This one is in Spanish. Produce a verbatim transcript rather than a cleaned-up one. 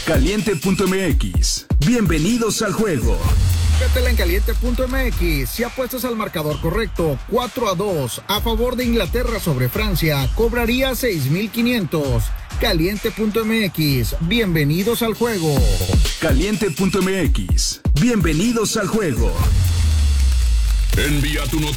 Caliente punto m x. Bienvenidos al juego. Métela en Caliente punto m x. Si apuestas al marcador correcto, cuatro a dos, a favor de Inglaterra sobre Francia, cobraría seis mil quinientos. Caliente punto m x. Bienvenidos al juego. Caliente punto m x. Bienvenidos al juego. Envía tu nota